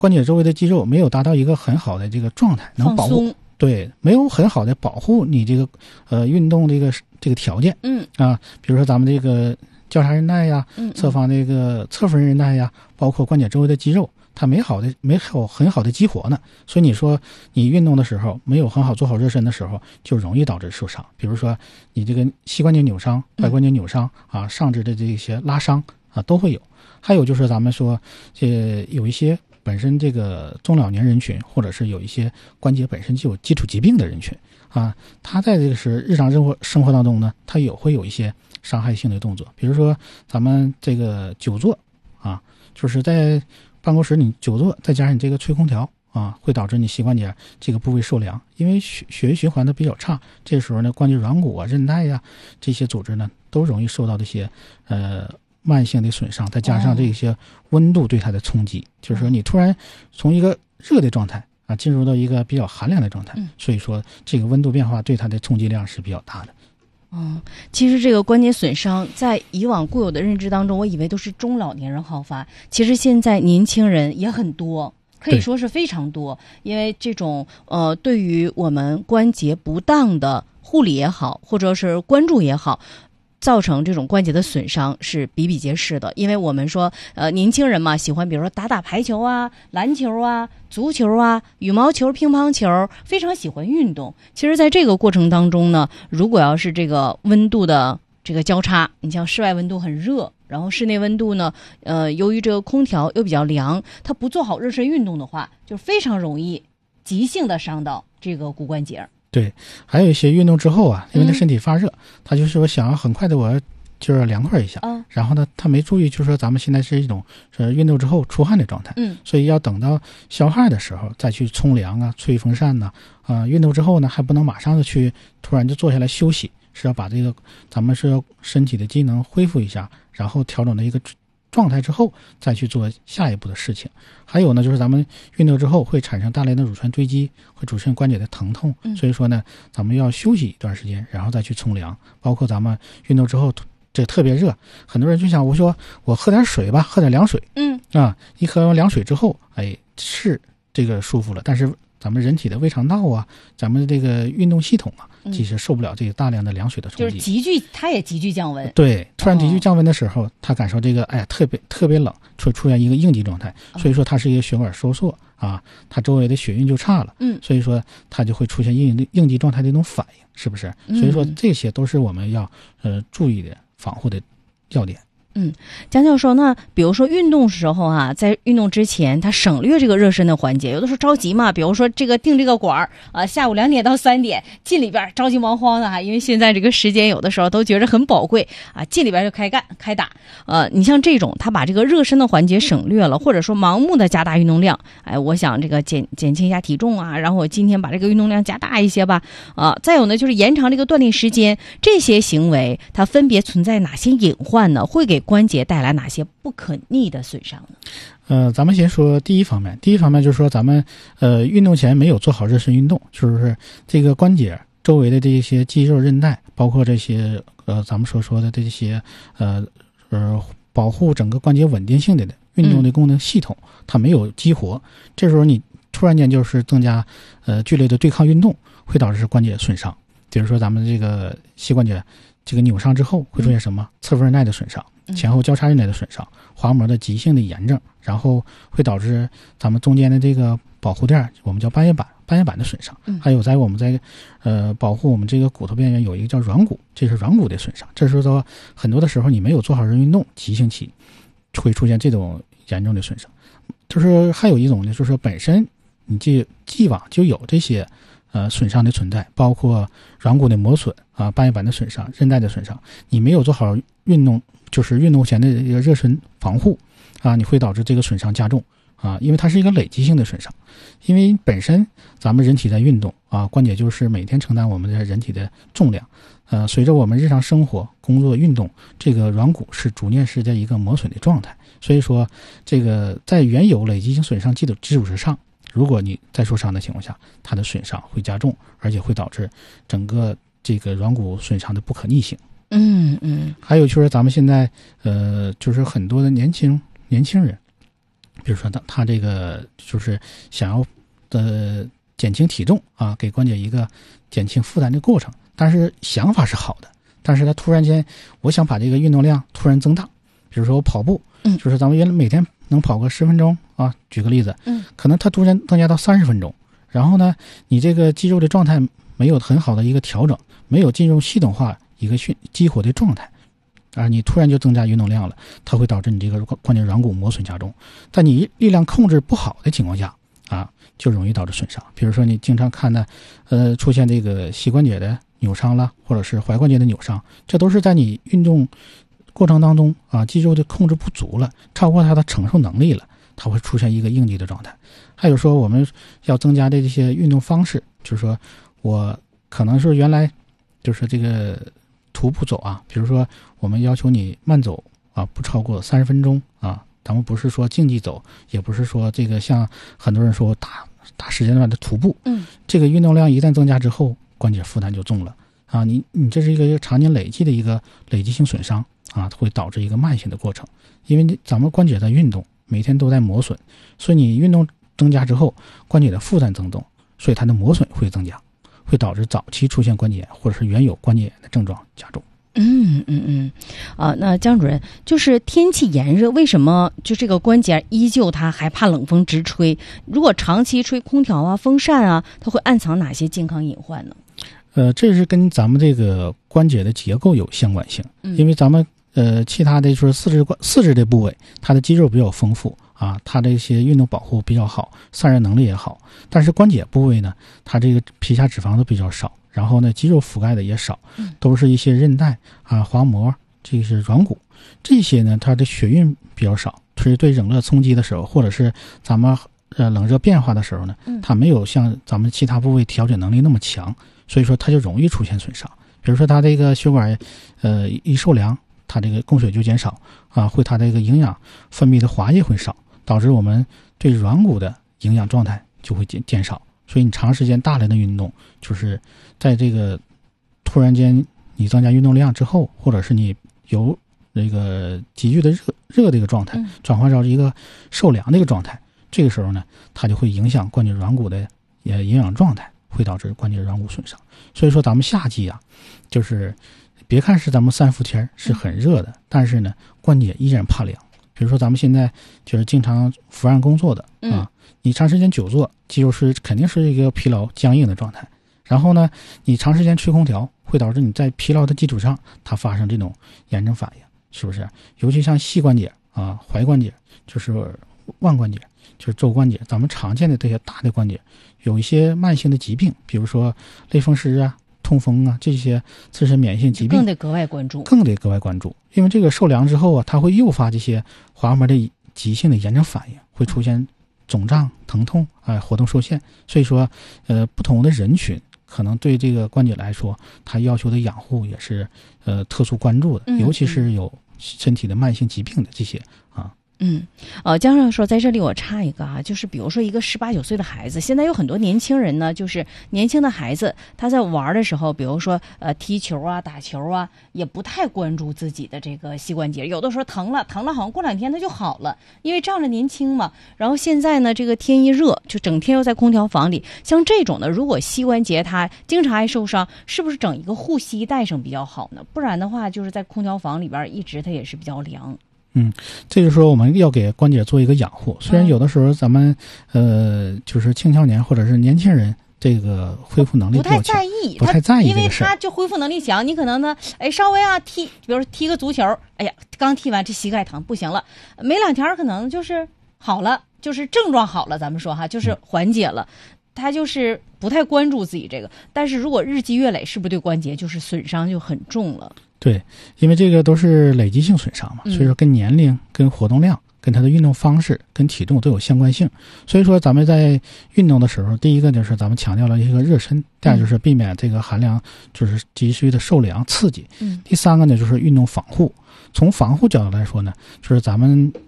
关节周围的肌肉没有达到一个很好的这个状态，能保护，对，没有很好的保护你这个运动这个条件。比如说咱们这个交叉韧带呀，侧方这个侧分韧带呀，包括关节周围的肌肉，它没有很好的激活呢，所以你说你运动的时候没有很好做好热身的时候，就容易导致受伤。比如说你这个膝关节扭伤、踝关节扭伤啊，上肢的这些拉伤啊都会有。还有就是咱们说有一些本身这个中老年人群，或者是有一些关节本身就有基础疾病的人群啊，他在这个日常生活当中呢，他也会有一些伤害性的动作。比如说咱们这个久坐啊，就是在办公室你久坐，再加上你这个吹空调啊，会导致你膝关节这个部位受凉，因为血液循环的比较差，这时候呢，关节软骨啊、韧带呀这些组织呢，都容易受到这些慢性的损伤，再加上这些温度对它的冲击，就是说你突然从一个热的状态啊，进入到一个比较寒凉的状态，所以说这个温度变化对它的冲击量是比较大的。 其实这个关节损伤在以往固有的认知当中，我以为都是中老年人好发，其实现在年轻人也很多，可以说是非常多。因为这种对于我们关节不当的护理也好，或者是关注也好，造成这种关节的损伤是比比皆是的。因为我们说年轻人嘛，喜欢比如说打排球啊、篮球啊、足球啊、羽毛球、乒乓球，非常喜欢运动。其实在这个过程当中呢，如果要是这个温度的这个交叉，你像室外温度很热，然后室内温度呢由于这个空调又比较凉，它不做好热身运动的话，就非常容易急性的伤到这个骨关节。 对，还有一些运动之后啊，因为他身体发热，他就是说想要很快的我就是凉快一下，然后呢他没注意，就是说咱们现在是一种运动之后出汗的状态，所以要等到消汗的时候再去冲凉啊、吹风扇呐，运动之后呢还不能马上的去突然就坐下来休息，是要把这个咱们是要身体的机能恢复一下，然后调整的一个状态之后再去做下一步的事情。还有呢，就是咱们运动之后会产生大量的乳酸堆积，会出现关节的疼痛，所以说呢咱们要休息一段时间，然后再去冲凉。包括咱们运动之后这特别热，很多人就想我说我喝点水吧，喝点凉水，一喝完凉水之后是这个舒服了，但是咱们人体的胃肠道啊，咱们这个运动系统啊，其实受不了这个大量的凉水的冲击， 就是它也急剧降温。 对，突然急剧降温的时候，它感受这个特别冷，出现一个应激状态，所以说它是一个血管收缩啊，它周围的血运就差了，所以说它就会出现应激状态的一种反应，是不是？所以说这些都是我们要注意的防护的要点。 江教授，那比如说运动时候啊，在运动之前他省略这个热身的环节，有的时候着急嘛，比如说这个定这个管下午2点到3点进里边着急忙慌的啊，因为现在这个时间有的时候都觉得很宝贵啊，进里边就开打。你像这种他把这个热身的环节省略了，或者说盲目的加大运动量，我想这个减轻一下体重啊，然后我今天把这个运动量加大一些吧，再有呢就是延长这个锻炼时间，这些行为它分别存在哪些隐患呢？会给关节带来哪些不可逆的损伤呢？ 咱们先说第一方面就是说咱们运动前没有做好热身运动，就是这个关节周围的这些肌肉韧带，包括这些咱们所说的这些保护整个关节稳定性的运动的功能系统，它没有激活，这时候你突然间就是增加剧烈的对抗运动，会导致关节损伤。比如说咱们这个膝关节这个扭伤之后会出现什么？侧分韧带的损伤，前后交叉韧带的损伤，滑膜的急性的炎症，然后会导致咱们中间的这个保护垫，我们叫半月板的损伤。还有我们在保护我们这个骨头边缘有一个叫软骨，这是软骨的损伤。这时候很多的时候你没有做好热身运动，急性期会出现这种严重的损伤。就是还有一种呢，就是说本身你既往就有这些损伤的存在，包括软骨的磨损啊、半月板的损伤、韧带的损伤，你没有做好运动，就是运动前的一个热身防护啊，你会导致这个损伤加重啊，因为它是一个累积性的损伤。因为本身咱们人体在运动啊，关节就是每天承担我们的人体的重量，随着我们日常生活、工作、运动，这个软骨是逐渐是在一个磨损的状态。所以说，这个在原有累积性损伤基础之上，如果你在受伤的情况下，它的损伤会加重，而且会导致整个这个软骨损伤的不可逆性。还有就是咱们现在就是很多的年轻人比如说他这个就是想要减轻体重啊，给关节一个减轻负担的过程，但是想法是好的，但是他突然间我想把这个运动量突然增大，比如说我跑步，就是咱们原来每天能跑个10分钟啊，举个例子，可能他突然增加到30分钟，然后呢，你这个肌肉的状态没有很好的一个调整，没有进入系统化一个激活的状态，啊，你突然就增加运动量了，它会导致你这个关节软骨磨损加重。但你力量控制不好的情况下啊，就容易导致损伤。比如说你经常看的出现这个膝关节的扭伤了，或者是踝关节的扭伤，这都是在你运动过程当中啊，肌肉的控制不足了，超过它的承受能力了，它会出现一个应激的状态。还有说我们要增加的这些运动方式，就是说我可能是原来就是这个徒步走啊，比如说我们要求你慢走啊，不超过30分钟啊，咱们不是说竞技走，也不是说这个像很多人说大时间段的徒步，这个运动量一旦增加之后，关节负担就重了啊，你这是一个常年累积的一个累积性损伤啊，会导致一个慢性的过程。因为咱们关节在运动，每天都在磨损，所以你运动增加之后，关节的负担增重，所以它的磨损会增加，会导致早期出现关节炎或者是原有关节炎的症状加重。 那姜主任，就是天气炎热，为什么就这个关节依旧它还怕冷风直吹？如果长期吹空调啊、风扇啊，它会暗藏哪些健康隐患呢？ 这是跟咱们这个关节的结构有相关性，因为咱们其他的就是四肢的部位，它的肌肉比较丰富啊，它的一些运动保护比较好，散热能力也好，但是关节部位呢，它这个皮下脂肪都比较少，然后呢肌肉覆盖的也少，都是一些韧带啊、滑膜，这是软骨，这些呢它的血运比较少，所以对冷热冲击的时候，或者是咱们冷热变化的时候呢，它没有像咱们其他部位调节能力那么强，所以说它就容易出现损伤。比如说它这个血管一受凉，它这个供水就减少啊，会它这个营养分泌的滑液会少，导致我们对软骨的营养状态就会减少。所以你长时间大量的运动，就是在这个突然间你增加运动量之后，或者是你由这个急剧的热的一个状态转换到一个受凉的一个状态，这个时候呢，它就会影响关节软骨的营养状态，会导致关节软骨损伤。所以说咱们夏季啊，就是别看是咱们3伏天是很热的，但是呢关节依然怕凉。比如说咱们现在就是经常伏案工作的啊，你长时间久坐，肌肉肯定是一个疲劳僵硬的状态，然后呢你长时间吹空调，会导致你在疲劳的基础上它发生这种炎症反应，是不是？尤其像膝关节啊、踝关节，就是腕关节，就是肘关节，咱们常见的这些大的关节有一些慢性的疾病，比如说类风湿啊、痛风啊，这些自身免疫性疾病更得格外关注， 因为这个受凉之后啊，它会诱发这些滑膜的急性的炎症反应，会出现肿胀、疼痛啊、活动受限。所以说不同的人群可能对这个关节来说，它要求的养护也是特殊关注的，尤其是有身体的慢性疾病的这些啊。 姜教授，在这里我插一个啊，就是比如说一个18、19岁的孩子，现在有很多年轻人呢，就是年轻的孩子，他在玩的时候，比如说踢球啊、打球啊，也不太关注自己的这个膝关节，有的时候疼了好像过2天他就好了，因为仗着年轻嘛。然后现在呢，这个天一热，就整天又在空调房里，像这种的，如果膝关节它经常爱受伤，是不是整一个护膝带上比较好呢？不然的话，就是在空调房里边一直它也是比较凉。 这就是说我们要给关节做一个养护。虽然有的时候咱们就是青少年或者是年轻人这个恢复能力不太在意因为他就恢复能力强，你可能呢稍微比如踢个足球，哎呀刚踢完这膝盖疼不行了，没2天可能就是好了，就是症状好了，咱们说哈，就是缓解了。他就是不太关注自己这个，但是如果日积月累，是不是对关节就是损伤就很重了？ 对，因为这个都是累积性损伤嘛，所以说跟年龄、跟活动量、跟他的运动方式、跟体重都有相关性。所以说咱们在运动的时候，第一个就是咱们强调了一个热身，第二就是避免这个寒凉就是急需的受凉刺激。第三个呢就是运动防护。从防护角度来说呢，就是咱们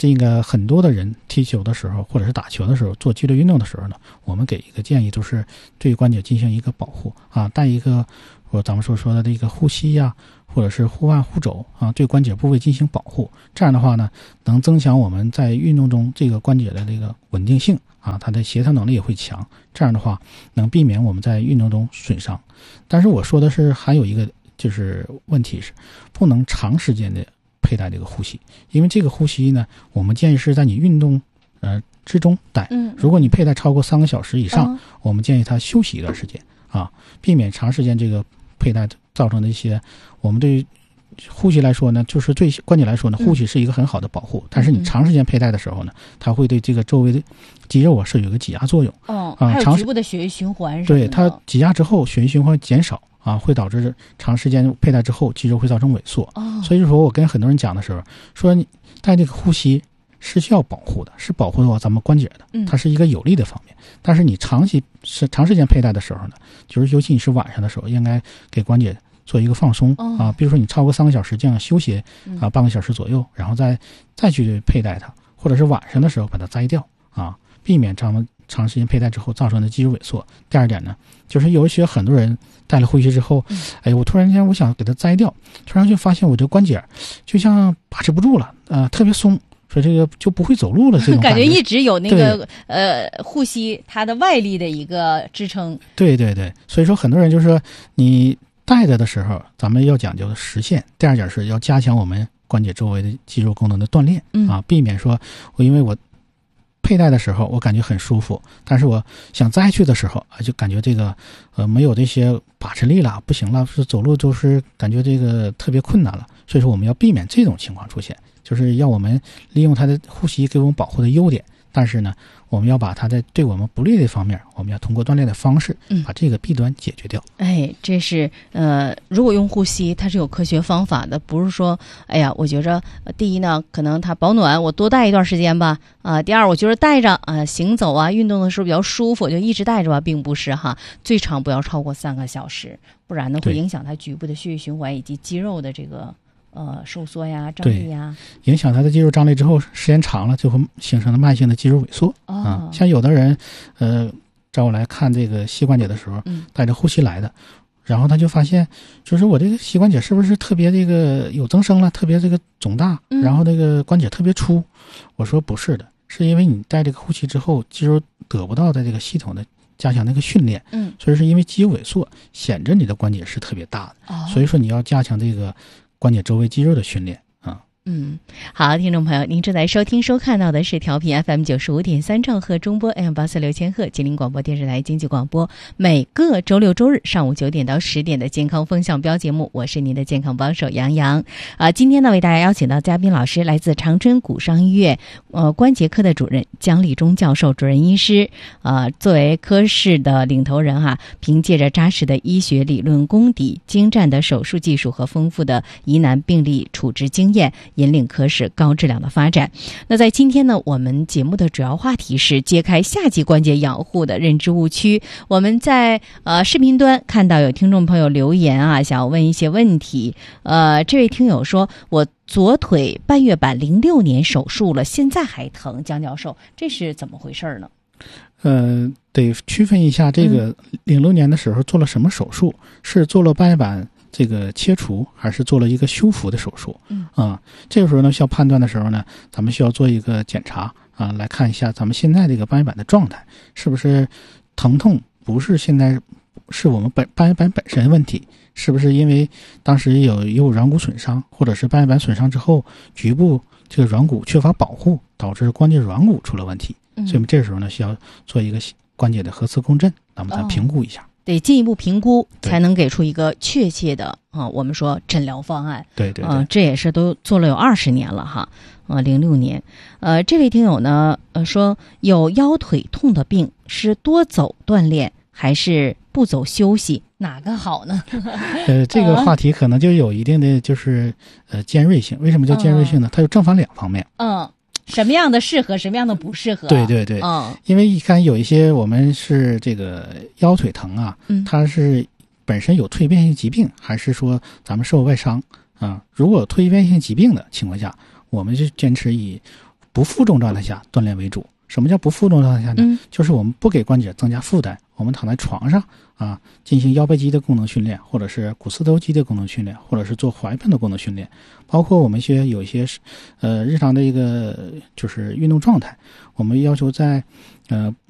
这个很多的人踢球的时候或者是打球的时候做剧烈运动的时候呢，我们给一个建议，就是对关节进行一个保护啊，带一个咱们说的这个护膝呀，或者是护腕护肘啊，对关节部位进行保护。这样的话呢，能增强我们在运动中这个关节的这个稳定性啊，它的协调能力也会强。这样的话能避免我们在运动中损伤。但是我说的是还有一个就是问题是不能长时间的佩戴这个护膝，因为这个护膝呢，我们建议是在你运动之中戴。如果你佩戴超过3个小时以上，我们建议他休息一段时间啊，避免长时间这个佩戴造成的一些。我们对护膝来说呢，就是对关节来说呢，护膝是一个很好的保护，但是你长时间佩戴的时候呢，它会对这个周围的肌肉是有一个挤压作用。 还有局部的血液循环什么的。 对，它挤压之后血液循环减少啊，会导致长时间佩戴之后肌肉会造成萎缩。所以说我跟很多人讲的时候说，你戴这个护膝是需要保护的，是保护到咱们关节的，它是一个有利的方面。但是你长时间佩戴的时候呢，就是尤其你是晚上的时候，应该给关节做一个放松啊，比如说你超过3个小时这样休息啊，半个小时左右，然后再去佩戴它，或者是晚上的时候把它摘掉啊，避免长时间佩戴之后造成的肌肉萎缩。第二点呢，就是有一些很多人戴了护膝之后，我突然间我想给它摘掉，突然就发现我这关节就像把持不住了，特别松。说这个就不会走路了，这种感觉一直有那个护膝它的外力的一个支撑。对， 所以说很多人就是说你戴着的时候，咱们要讲究实现。第二点是要加强我们关节周围的肌肉功能的锻炼啊，避免说因为我佩戴的时候我感觉很舒服，但是我想摘去的时候就感觉这个没有这些把持力了，不行了，是走路就是感觉这个特别困难了。所以说我们要避免这种情况出现，就是要我们利用它的护膝给我们保护的优点，但是呢我们要把它在对我们不利的方面，我们要通过锻炼的方式把这个弊端解决掉。 这是如果用护膝它是有科学方法的，不是说我觉着第一呢可能它保暖，我多戴一段时间吧第二我觉得戴着行走运动的时候比较舒服，就一直戴着吧，并不是哈，最长不要超过3个小时，不然呢会影响它局部的血液循环以及肌肉的这个收缩呀、张力呀， 影响它的肌肉张力之后，时间长了就会形成了慢性的肌肉萎缩像有的人找我来看这个膝关节的时候，带着护膝来的，然后他就发现，就是我这个膝关节是不是特别这个有增生了，特别这个肿大，然后这个关节特别粗。我说不是的，是因为你戴这个护膝之后，肌肉得不到的这个系统的加强那个训练，所以是因为肌肉萎缩，显着你的关节是特别大的，所以说你要加强这个关节周围肌肉的训练好，听众朋友，您正在收听收看到的是调频 FM 95.3兆赫中波 AM846千赫吉林广播电视台经济广播，每个周六周日上午9点到10点的健康风向标节目，我是您的健康帮手杨洋今天呢为大家邀请到嘉宾老师来自长春骨伤医院关节科的主任姜立忠教授主任医师作为科室的领头人凭借着扎实的医学理论功底、精湛的手术技术和丰富的疑难病例处置经验，引领科室高质量的发展。那在今天呢，我们节目的主要话题是揭开下肌关节养护的认知误区。我们在视频端看到有听众朋友留言想要问一些问题。这位听友说，我左腿半月板06年手术了，现在还疼，姜教授，这是怎么回事呢？ 得区分一下这个06年的时候做了什么手术，是做了半月板这个切除，还是做了一个修复的手术这个时候呢，需要判断的时候呢，咱们需要做一个检查来看一下咱们现在这个半月板的状态，是不是疼痛不是现在是我们半月板本身的问题，是不是因为当时有软骨损伤，或者是半月板损伤之后局部这个软骨缺乏保护，导致关节软骨出了问题所以这个时候呢，需要做一个关节的核磁共振，那么咱评估一下得进一步评估才能给出一个确切的我们说诊疗方案。 对这也是都做了有20年了哈06年这位听友呢说有腰腿痛的病，是多走锻炼还是不走休息，哪个好呢？ 这个话题可能就有一定的就是尖锐性。为什么叫尖锐性呢？它有正反两方面。 什么样的适合，什么样的不适合？ 对因为一看有一些我们是这个腰腿疼它是本身有退变性疾病，还是说咱们受外伤如果有退变性疾病的情况下，我们就坚持以不负重状态下锻炼为主。什么叫不负重状态下呢？就是我们不给关节增加负担，我们躺在床上啊，进行腰背肌的功能训练，或者是股四头肌的功能训练，或者是做踝片的功能训练，包括我们有一些日常的一个就是运动状态，我们要求在